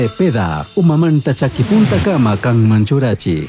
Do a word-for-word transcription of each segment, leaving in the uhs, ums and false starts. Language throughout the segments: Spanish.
Peda, umamanta chakipunta kama kang manchurachi.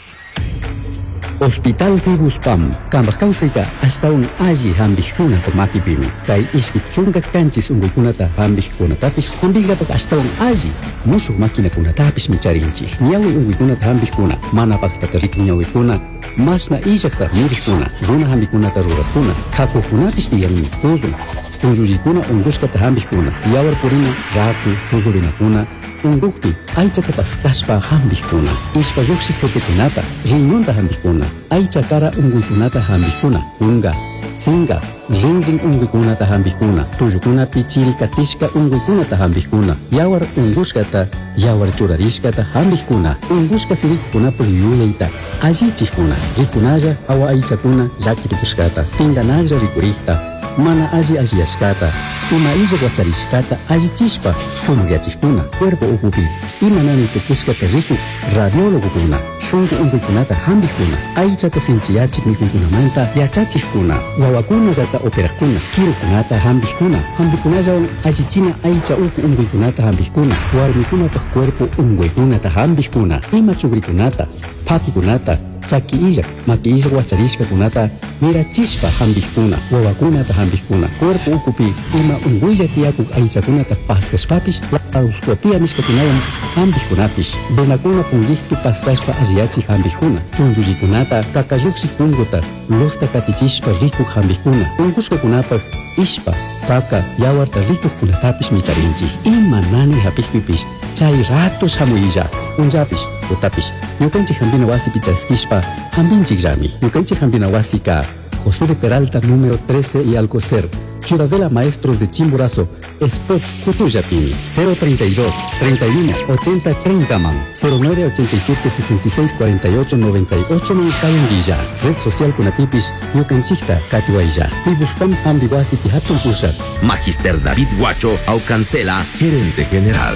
Hospital Tibuspam, kambah kausika hasta un aji hambihkuna komakipimi. Kai iskit chunga kanchis unguykunata hambihkuna tapis hambigapak hasta un aji musuh makina kuna tapis micharinchi. Nyawi unguykunata hambihkuna mana paktatarik nyawikuna masna ijakta mirikuna runa hambihkunata rurakuna kakukunapis diyanmi tuzun. Chunjurikuna unguskata hambihkuna yawar purina raku chuzurinakuna undukti aychata paskashpa hambihkuna ishpa lluksik putukunata riñunta hambihkuna aycha kara unguykunata hambihkuna unga singa rinrin unguykunata hambihkuna tuyukuna pichiri katishka unguykunata hambihkuna yawar unguskata yawar churarishkata hambihkuna unguska sirikkunapuk yuyayta allichikuna rikunalla awa aychakuna llakirikushkata pinganalla rikurikta mana alli alliyashkata ima illa guacharishkata allichishpa sumugyachikuna cuerpo ukupi imanami tukushkata riku radiologokuna shunku unkuykunata hambikuna aychata sinchiyachik mikunkunamanta yachachikuna wawakuna llata operakuna kirukunata hambikuna hambikunallawan allichina aycha uku unkuykunata hambikuna warmikunapak cuerpo unkuykunata hambikuna ima chugrikunata pakikunata chaki illak maki illak wacharishkakunata mirachishpa hambikuna wawakunata hambikuna cuerpo ukupi ima unkuylla tiyakuk aychakunata paskashpapish laparoscopia nishkakunawan hambikunapish venakuna pungikpi paskashpa alliyachik hambikuna chunchullikunata kakayuksik punguta losta katichishpa rikuk hambikuna unkushkakunapak ishpa kaka yawarta rikukkunatapish micharinchik ima nani hapikpipish chay ratos hamuyilla unllapish utapish ñukanchik hambina wasipi chaskishpa hambinchik llami ñukanchik hambina wasika José de Peralta número trece y Alcocer, Ciudadela Maestros de Chimborazo, Spot Cutuyapini, cero treinta y dos, treinta y uno, ochenta, treinta man, cero nueve ochenta y siete, sesenta y seis, cuarenta y ocho, noventa y ocho Villa, Red Social Kunapipis, Ñukanchikta, Katiwaya, Pibuspam Ambiguasipi Hatun Pushat. Magister David Guacho Aucancela, Gerente General.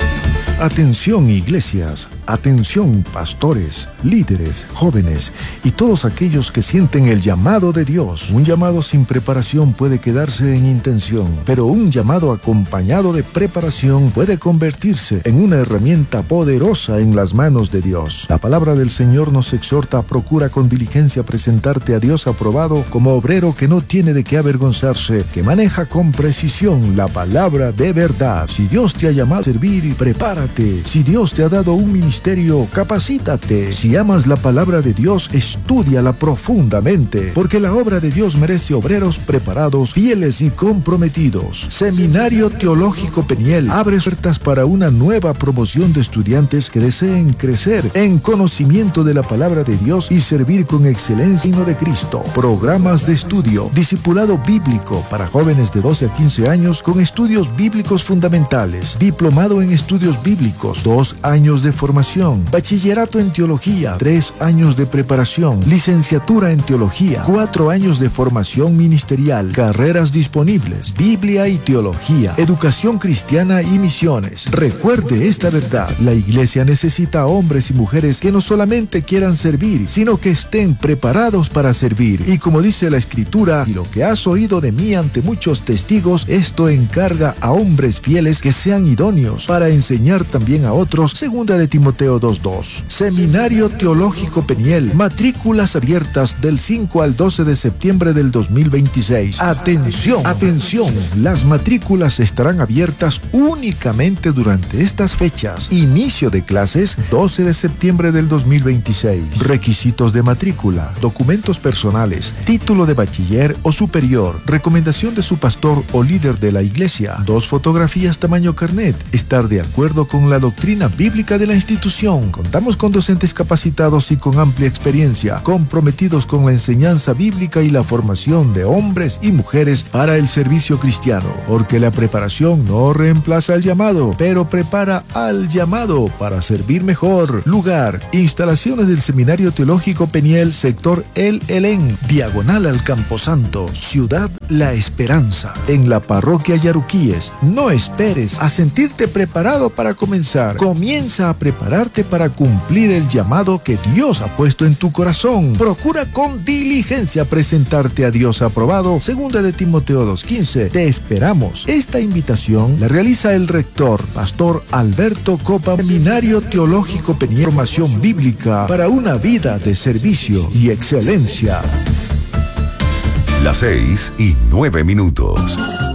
Atención iglesias, atención pastores, líderes, jóvenes y todos aquellos que sienten el llamado de Dios. Un llamado sin preparación puede quedarse en intención, pero un llamado acompañado de preparación puede convertirse en una herramienta poderosa en las manos de Dios. La palabra del Señor nos exhorta: procura con diligencia presentarte a Dios aprobado como obrero que no tiene de qué avergonzarse, que maneja con precisión la palabra de verdad. Si Dios te ha llamado a servir, prepárate. Si Dios te ha dado un ministerio, capacítate. Si amas la palabra de Dios, estúdiala profundamente, porque la obra de Dios merece obreros preparados, fieles y comprometidos. Seminario Teológico Peniel abre puertas para una nueva promoción de estudiantes que deseen crecer en conocimiento de la palabra de Dios y servir con excelencia en de Cristo. Programas de estudio: discipulado bíblico para jóvenes de doce a quince años con estudios bíblicos fundamentales, diplomado en estudios bíblicos, dos años de formación, bachillerato en teología, tres años de preparación, licenciatura en teología, cuatro años de formación ministerial, carreras disponibles, Biblia y teología, educación cristiana y misiones. Recuerde esta verdad: la iglesia necesita hombres y mujeres que no solamente quieran servir, sino que estén preparados para servir. Y como dice la Escritura: y lo que has oído de mí ante muchos testigos, esto encarga a hombres fieles que sean idóneos para enseñar también a otros. Segunda de Timoteo dos dos. Seminario Teológico Peniel, matrículas abiertas del cinco al doce de septiembre del dos mil veintiséis. Atención, atención, las matrículas estarán abiertas únicamente durante estas fechas. Inicio de clases doce de septiembre del dos mil veintiséis. Requisitos de matrícula: documentos personales, título de bachiller o superior, recomendación de su pastor o líder de la iglesia, dos fotografías tamaño carnet, estar de acuerdo con la doctrina bíblica de la institución. Contamos con docentes capacitados y con amplia experiencia, comprometidos con la enseñanza bíblica y la formación de hombres y mujeres para el servicio cristiano, porque la preparación no reemplaza al llamado, pero prepara al llamado para servir mejor. Lugar: instalaciones del Seminario Teológico Peniel, sector El Elén, diagonal al Camposanto, Ciudad La Esperanza, en la parroquia Yaruquíes. No esperes a sentirte preparado para comenzar. Comienza a preparar prepararte para cumplir el llamado que Dios ha puesto en tu corazón. Procura con diligencia presentarte a Dios aprobado. Segunda de Timoteo dos quince. Te esperamos. Esta invitación la realiza el rector, Pastor Alberto Copa, Seminario Teológico Peña, formación bíblica para una vida de servicio y excelencia. Las seis y nueve minutos.